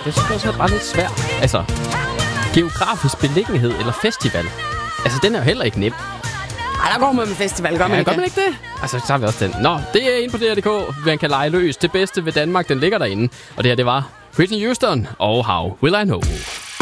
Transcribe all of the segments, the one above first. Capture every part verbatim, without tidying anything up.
Det synes jeg også er bare lidt svært. Altså, geografisk beliggenhed eller festival. Altså, den er jo heller ikke nem. Ej, der går man med festival, gør man ja, ikke gør man ikke det? Altså, så har vi også den. Nå, det er inde på D R punktum D K. Man kan lege løs. Det bedste ved Danmark, den ligger derinde. Og det her, det var Whitney Houston og How Will I Know.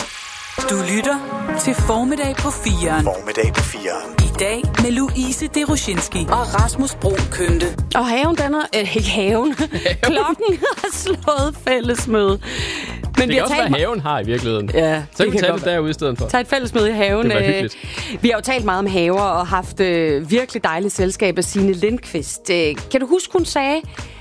Du lytter til Formiddag på firen. Formiddag på firen. I dag med Louise Deroshinski og Rasmus Bro Kønte. Og haven, den er... Øh, ikke haven. Klokken har slået fællesmøde. Men det kan også være, at haven har i virkeligheden. Ja, så kan vi tage det derude i stedet for. Tag et fællesmøde i haven. Det var hyggeligt. Vi har jo talt meget om haver og haft øh, virkelig dejligt selskab af Signe Lindqvist. Øh, kan du huske, hun sagde,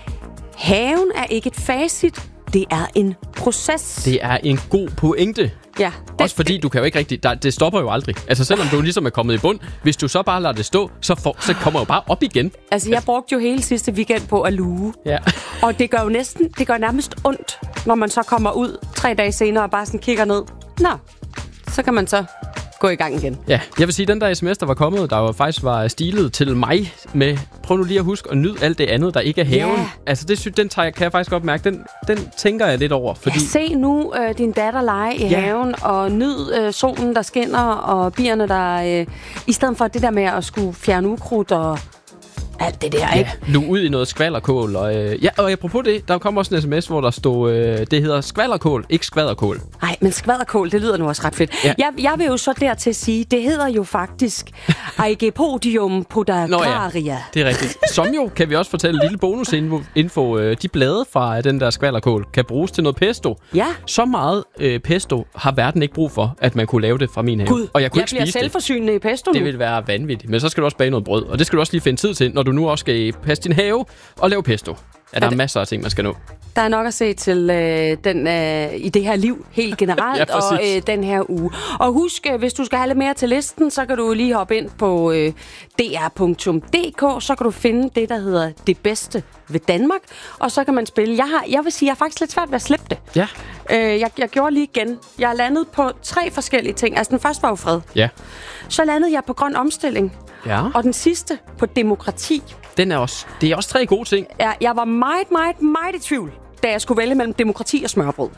haven er ikke et facit, det er en proces. Det er en god pointe. Ja, det, også fordi du kan jo ikke rigtig... Der, det stopper jo aldrig. Altså selvom du ligesom er kommet i bund, hvis du så bare lader det stå, så, for, så kommer jo bare op igen. Altså jeg brugte jo hele sidste weekend på at luge. Ja. Og det gør jo næsten... Det gør nærmest ondt, når man så kommer ud tre dage senere og bare sådan kigger ned. Nå, så kan man så gå i gang igen. Ja, jeg vil sige, den der sms, der var kommet, der jo faktisk var stilet til mig med... Prøv nu lige at huske at nyde alt det andet, der ikke er haven. Yeah. Altså, det, den tager, kan jeg faktisk godt mærke. Den, den tænker jeg lidt over. Fordi... Ja, se nu øh, din datter lege i yeah. haven, og nyd øh, solen, der skinner, og bierne, der... Øh, I stedet for det der med at skulle fjerne ukrudt og alt det der, ja, ikke? Nu ud i noget skvallerkål. Og, øh, ja, og apropos det, der kom også en sms, hvor der stod, øh, det hedder skvallerkål, ikke skvallerkål. Nej, men skvallerkål, det lyder nu også ret fedt. Ja. Jeg, jeg vil jo så dertil sige, det hedder jo faktisk Aegipodium podacaria. Ja, det er rigtigt. Som jo, kan vi også fortælle en lille bonusinfo. Øh, de blade fra den der skvallerkål kan bruges til noget pesto. Ja. Så meget øh, pesto har verden ikke brug for, at man kunne lave det fra min have. Gud, og jeg kunne jeg ikke bliver spise selvforsynende i pesto nu. Det vil være vanvittigt. Men så skal du også bage noget brød, og det skal du også lige finde tid til, når du nu også skal passe din have og lave pesto. Ja, der er, er masser af ting, man skal nå. Der er nok at se til øh, den, øh, i det her liv helt generelt, ja, og øh, den her uge. Og husk, øh, hvis du skal have lidt mere til listen, så kan du lige hoppe ind på øh, D R punktum D K, så kan du finde det, der hedder Det Bedste ved Danmark, og så kan man spille. Jeg, har, jeg vil sige, jeg har faktisk lidt svært ved at slippe det. Ja. Øh, jeg, jeg gjorde lige igen. Jeg landede på tre forskellige ting. Altså, den første var jo fred. Ja. Så landede jeg på grøn omstilling. Ja. Og den sidste på demokrati. Den er også, det er også tre gode ting. Ja, jeg var meget, meget, meget i tvivl, da jeg skulle vælge mellem demokrati og smørbrød.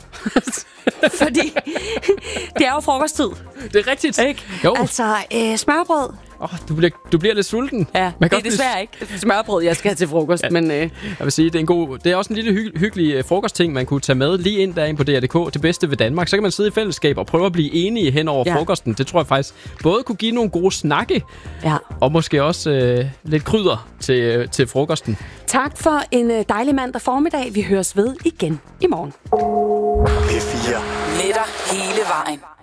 Fordi det er jo frokosttid. Det er rigtigt. Ikke? Jo. Altså, øh, smørbrød. Oh, du, bliver, du bliver lidt sulten. Ja, man det er desværre blive... ikke smørbrød, jeg skal have til frokost. Ja. Men, øh... Jeg vil sige, det er, en god, det er også en lille hy- hyggelig frokostting, man kunne tage med lige ind derinde på D R punktum D K. Det bedste ved Danmark. Så kan man sidde i fællesskab og prøve at blive enige hen over ja. frokosten. Det tror jeg faktisk både kunne give nogle gode snakke, ja. og måske også øh, lidt krydder til, øh, til frokosten. Tak for en øh, dejlig mandag formiddag. Vi høres ved igen i morgen. P fire. Med dig hele vejen.